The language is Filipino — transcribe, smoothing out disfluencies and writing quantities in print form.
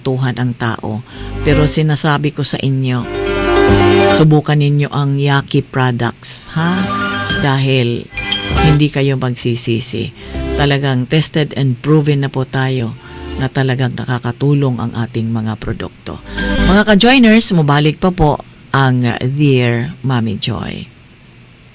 tuhan ang tao. Pero sinasabi ko sa inyo, subukan ninyo ang Yaki products, ha? Dahil hindi kayo magsisisi. Talagang tested and proven na po tayo na talagang nakakatulong ang ating mga produkto. Mga ka-joiners, mabalik pa po ang Dear Mommy Joy.